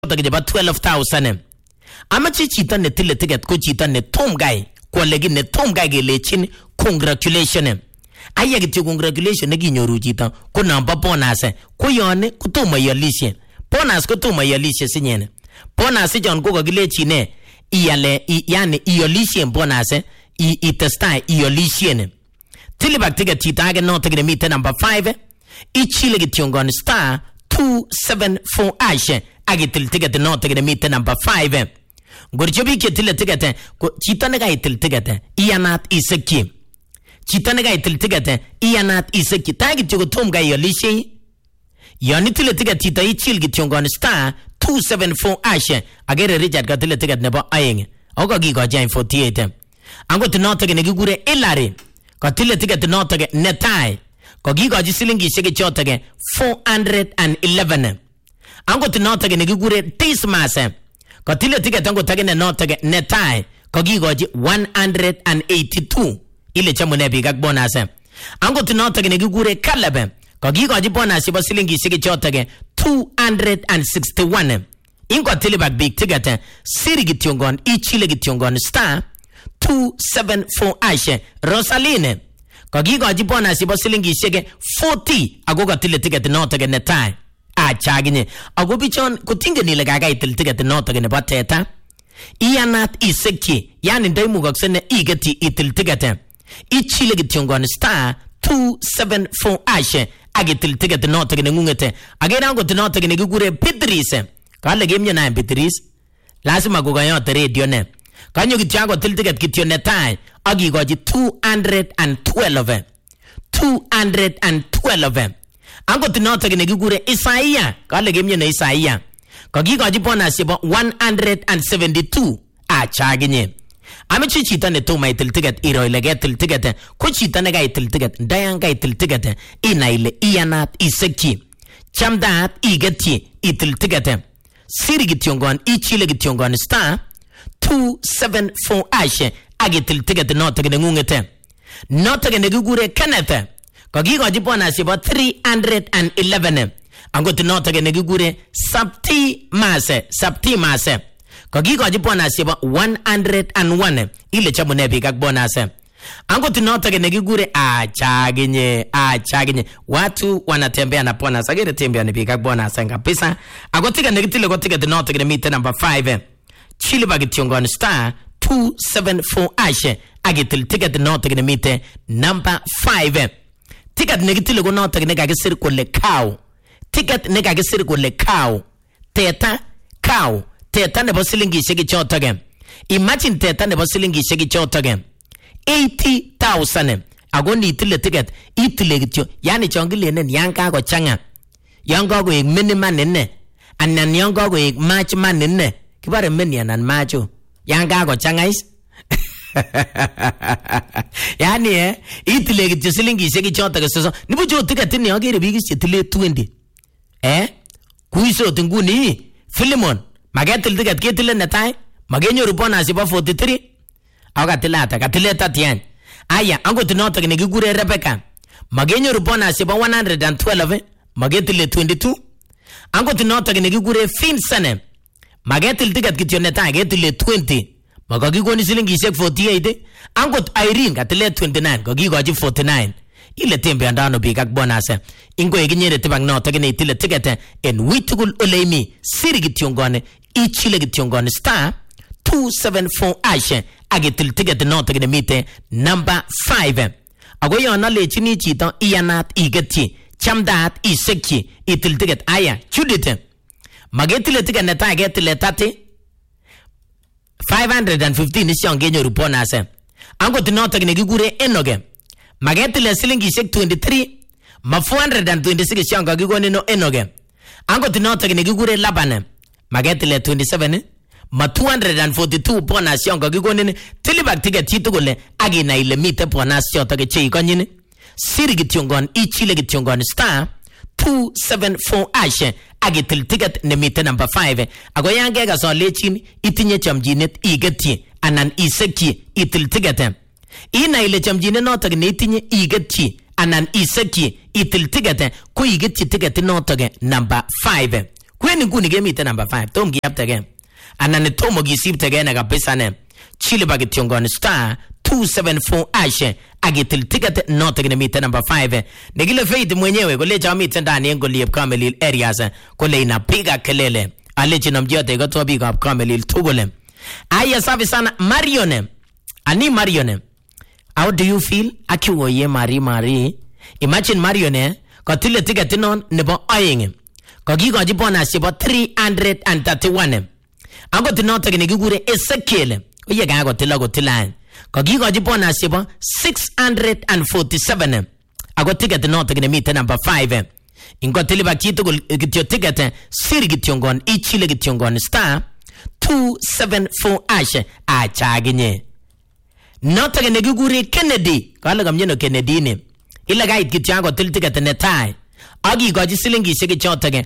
take about 12,000. Amachi chita ne tile ticket ko chita ne tom guy. Kwa legi ne tom guy ge lechin congratulations. Aya gitu congratulations ne ginyoru chita. Ko namba bonus. Ko yone ko tuma yalishe. Bonus ko tuma yalishe sinyene. Bonus jon ko gile chine. Iyale yani iyalishe bonus. I testa iyalishe. Tili bak ticket chita age no take meet number 5. Ichile gitiongon star 274 ashe. Age til ticket no take meet number 5. Gorjobi ke til ticket chita ne ga til ticket iyanat iseki. Chita ne ga til ticket iyanat iseki. Tagi tigo tom ga iyalishe. Yani til ticket chita ichil gitiongon star 274 ashe. Agere Richard ga til ticket ne ba ayeng. Ogo gi go jain 48. Ango tino take ne gigure elare. Ka tile ticket no take netai. Ko gi go jisilingi shege chotage 411. Ango tino take ne gigure tismase. Ko tile ticket ango take ne no take netai. Ko gi go ji 182. Ile chamune bi gak bonase. Ango tino take ne gigure kalebe. Ko gi go ji bonase ba silingi shege chotage 261. Ingo tile bak big ticket siri gitiongon ichile gitiongon star 274 ashe Rosaline kogi goji bona si bosilingi shege 40 agoga tile ticket no tage netai a chaginye agobi chon kutinge ni legaga itil ticket no tage ne bateta iyanat iseki yani ndai mugaksene igeti itil ticket ichile gitiongon star 274 ashe agitil ticket no tage ne ngungete agena go no tage ne gugure Pitris kale gemnya na Pitris lazima goga yo radio ne kanyo gitiago til ticket kityo netai agi goji 212 ango tinote gene gigure Isaiah kale gemye na Isaiah kagi goji bona sibo 172 a chaginye amichi chita ne to mai til ticket iro ilege til ticket ko chita ne ga til ticket dayanga til ticket inaile iyanat iseki chamdat igeti itil ticket siri gitiongon ichile gitiongon star 274 ashe agitil ticket no take ngungete no take gugure kanete kogi goji bona sibo 311 angot no take gugure sapti mase kogi goji bona sibo 101 ile chamune bi gak bonase angot no take gugure a chaginye watu wanatembea na bonus agere tembea ni bi gak bonase ngapisa agotika negitile gotika no take meet number 5 Chile bagitiongon star 274 ashe agitil ticket no take meet number 5 ticket negitile go no take nega circle le cow ticket nega circle le cow teta ne bosilingi shegi chotage imagine teta ne bosilingi shegi chotage 80,000 agoni itile ticket itile gityo yani chongile ne yanka go changa yango go minimum nenne anan yango go match man nenne kibare menia nan macho yanga go changais yani itile gityo silingi shegi chotage so nibujo ticket ni agere bigi itile 20 kuiso tunguni Philemon magetil ticket ketile netai magenyoru bona siba 43 aga tilata katileta tian aya ango tinota ne gigure Rebecca magenyoru bona siba 112 magetile 22 ango tinota ne gigure Finsane magetil ticket kityo netai getile 20 magagigoni silingi 48 ango Irene katile 29 gogigoji 49 ile tembe andano bigak bonase ingo eginyere tibang no tagene itile ticket en witugul olemi sirigityongone ichile gityongone star 274 ashe agitil ticket no tagene mite number 5 agoyo na lechini chito iyanat igeti chamdat iseki itil ticket aya chudite magetile ticket neta getile 30 515 is yongenyo bonase ango tino tagene gigure enoge magetile silingi shek 23 ma 426 shanga gigone no enoge ango tinote ne gigure Labane magetile 27 ma 242 bonus shanga gigone tilibak ticket titugole agi na ile mite bonus shota ke chei konyine siri gityongon ichile gityongon star 274 ashe agi til ticket ne mite number 5 ago yange ga so lechin itinye chamjinet igeti anan iseki itil ticket ina ile chamjine no tag ne tinye igeti anan iseki itil ticket ko igeti ticket no tag number 5 Kweni nguni gemite number 5 tom giyapte gen anan tomo gisipte gen na kabisa ne chile ba kityongon star 274 ashe agitil ticket note gnemite number 5 negile faith mwenyewe kole chamite ndani engoliep Kamelil areas kole inapiga kelele alechi namjiote goto big up Kamelil tugole aya safi sana Marione ani Marione. How do you feel? Akiwo ye Marie. Imagine Marione kotile ticket non nebo oing. Kogigoji bonus chebo 331. Ango tinote gene gigure Ezekiel. Oye ga gotila. Kogigoji bonus chebo 647. Ago ticket note gene meet number 5. Ingo tiliba kitu gityo ticket siri gityongon ichile gityongon star 274 ash achaginye. Note gene gigure Kennedy. Kala gamnyeno Kennedy ne. Ila gait gityango til ticket ne tai. Agi goji silingi shiki chotage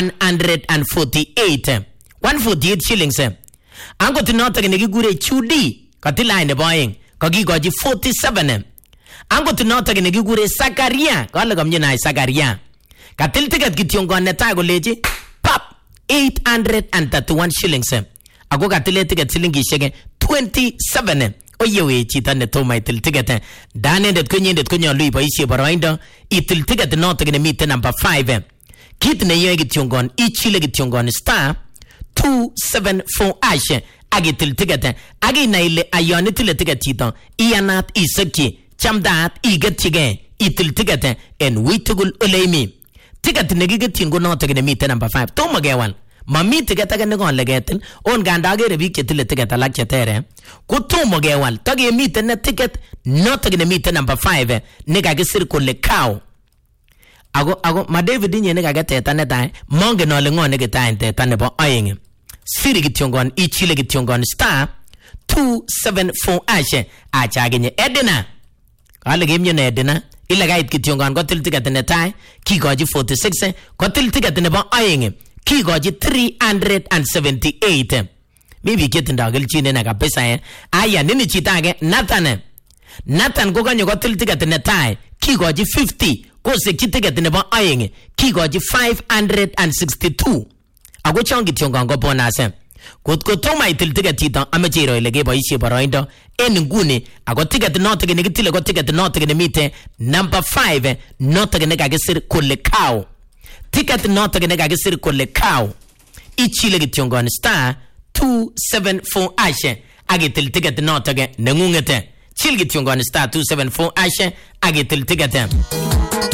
148 shillings. Ango tinotage ne gigure Chudi katila ne boying kogi goji 47. Ango tinotage ne gigure Sakaria kala gamnyena Sakaria katil ticket gityongon ne tai goleji pap 831 shillings. Ago katile ticket silingi shiki 27. Oyewe chita ne toma itil ticket dane det kunyo lui boisie boroindo itil ticket note gene meet number 5 kit ne ye gityongon ichile gityongon star 274 ash agitil ticket agi na ile ayoni til ticket chita ianat isaki chamdat igetige itil ticket en witugul ulemi ticket ne gityongon note gene meet number 5 toma gewal mami ticket agane gon legetil on ganda gere bi ketil ticket alak chetere kutumo gewal tage meet ne ticket not gonna meet number 5 nega gesir ko le cow ago ma David nye nega gete tane dai monge no le ngone geta ente tane bo ayeng siri gityongon ichile gityongon star 274 ashe achagenye Edina kale gemye ne Edina ila gait gityongon gotil ticket ne tai ki goji 46 gotil ticket ne bo ayeng ki goji 378. Maybe get in the Gilchin and a pesa. Aya nini chitage Nathan go ganyo gotil ticket in a tie. Ki goji 50. Go se ticket in a buying. Ki goji 562. I go chong it young go bonus. Good go to my till ticket tita amachiro lege by issue baroindo. En guni. I got ticket not again till I got ticket not again meet number 5. Not again a gesir kule cow. Ticket not again a gesir kule cow. Ichi legit young star 274 ashe agitil ticket not again nengungete chilgit yung star 274 ashe agitil ticket